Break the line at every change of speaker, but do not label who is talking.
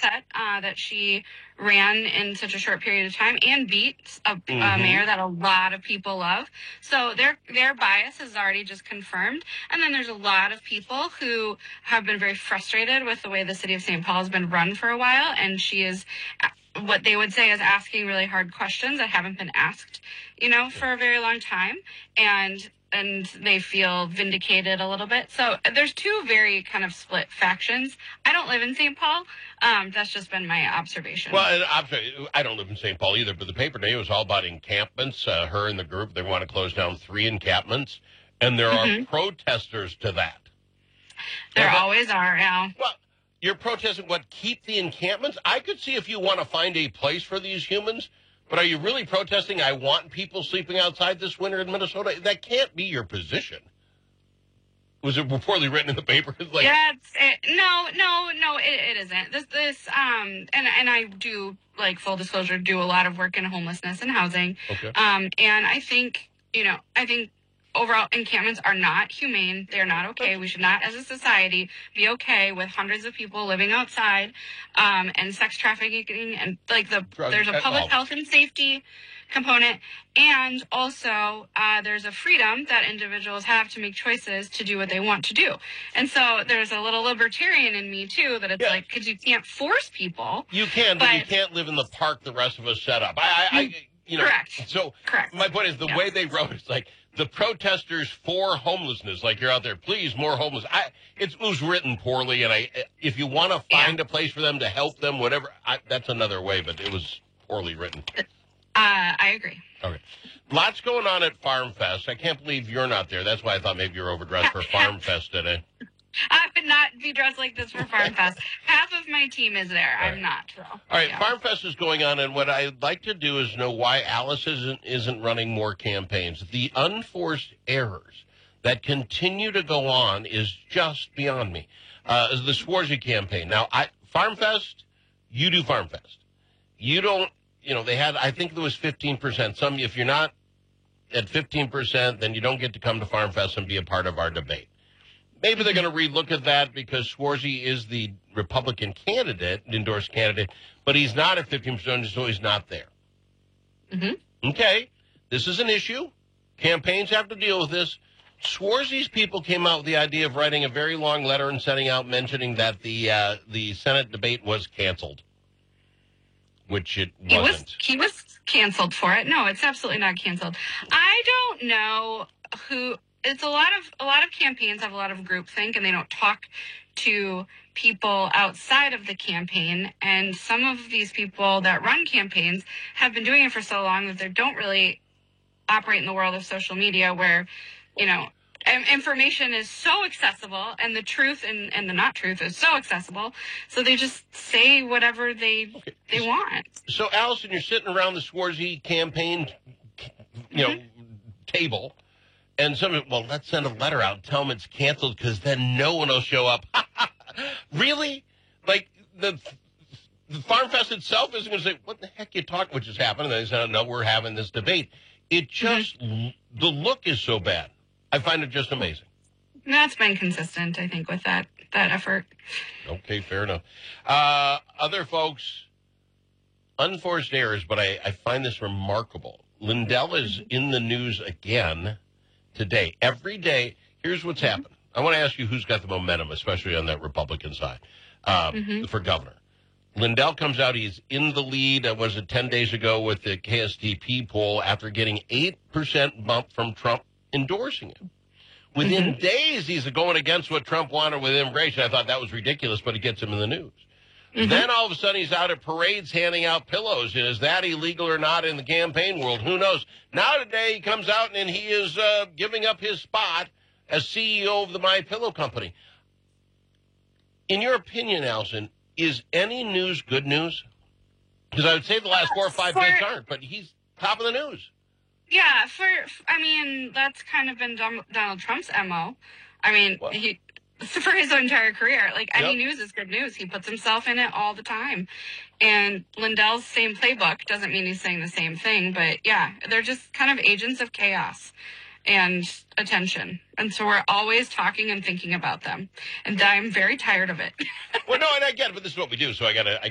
upset that she ran in such a short period of time and beat a mayor that a lot of people love. So their bias is already just confirmed. And then there's a lot of people who have been very frustrated with the way the city of St. Paul has been run for a while. And she is what they would say is asking really hard questions that haven't been asked, for a very long time. And they feel vindicated a little bit. So there's two very kind of split factions. I don't live in St. Paul. That's just been my observation.
Well, I don't live in St. Paul either, but the paper today was all about encampments. Her and the group, they want to close down 3 encampments, and there are protesters to that.
There always are, yeah.
Well, you're protesting what? Keep the encampments? I could see if you want to find a place for these humans. But are you really protesting, I want people sleeping outside this winter in Minnesota? That can't be your position. Was it poorly written in the paper?
No, it isn't. This and I do, full disclosure, do a lot of work in homelessness and housing.
Okay.
And I think overall encampments are not humane. They're not okay. We should not, as a society, be okay with hundreds of people living outside, and sex trafficking, and there's a public health and safety component, and also there's a freedom that individuals have to make choices to do what they want to do. And so there's a little libertarian in me too, that it's because you can't force people.
You can, but you can't live in the park the rest of us set up.
Correct.
So
correct.
My point is the way they wrote it's like the protesters for homelessness, like you're out there, please, more homeless. It was written poorly, and if you want to find a place for them to help them, whatever, that's another way, but it was poorly written.
I agree.
Okay. Lots going on at Farm Fest. I can't believe you're not there. That's why I thought maybe you were overdressed for Farm Fest today.
I would not be dressed like this for Farm Fest. Half of my team is there.
All
I'm not, though.
All right, Farm Fest is going on, and what I'd like to do is know why Alice isn't running more campaigns. The unforced errors that continue to go on is just beyond me. The Swarzy campaign. Now, Farm Fest, you do Farm Fest. You don't, they had, I think there was 15%. If you're not at 15%, then you don't get to come to Farm Fest and be a part of our debate. Maybe they're going to relook at that because Swarzy is the Republican candidate, endorsed candidate, but he's not at 15%, so he's not there. Mm-hmm. Okay, this is an issue. Campaigns have to deal with this. Swarzy's people came out with the idea of writing a very long letter and sending out mentioning that the Senate debate was canceled, which it wasn't.
He was canceled for it. No, it's absolutely not canceled. I don't know who... It's a lot of campaigns have a lot of groupthink, and they don't talk to people outside of the campaign. And some of these people that run campaigns have been doing it for so long that they don't really operate in the world of social media where, information is so accessible and the truth and the not truth is so accessible. So they just say whatever they want.
So, Allison, you're sitting around the Swarzy campaign, table. And somebody, let's send a letter out and tell them it's canceled because then no one will show up. Really? Like, the Farm Fest itself isn't going to say, what the heck you talking, what just happened? And they said, no, we're having this debate. It just, the look is so bad. I find it just amazing.
That's been consistent, I think, with that effort.
Okay, fair enough. Other folks, unforced errors, but I find this remarkable. Lindell is in the news again today. Every day, here's what's happened. I want to ask you who's got the momentum, especially on that Republican side, for governor. Lindell comes out. He's in the lead, 10 days ago with the KSTP poll after getting 8% bump from Trump endorsing him. Within days, he's going against what Trump wanted with immigration. I thought that was ridiculous, but it gets him in the news. Then all of a sudden he's out at parades handing out pillows. Is that illegal or not in the campaign world? Who knows? Now today he comes out and he is giving up his spot as CEO of the My Pillow company. In your opinion, Allison, is any news good news? Because I would say the last 4 or 5 days aren't, but he's top of the news.
Yeah, that's kind of been Donald Trump's MO. I mean, for his entire career. Any news is good news. He puts himself in it all the time. And Lindell's same playbook doesn't mean he's saying the same thing, but yeah, they're just kind of agents of chaos and attention. And so we're always talking and thinking about them. And I'm very tired of it.
Well, no, and I get it, but this is what we do, so I